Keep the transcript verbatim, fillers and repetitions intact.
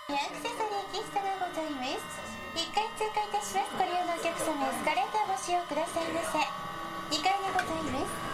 アクセサリー喫茶がございます。いっかい通過いたします。ご利用のお客様、エスカレーターご使用くださいませ。にかいでございます。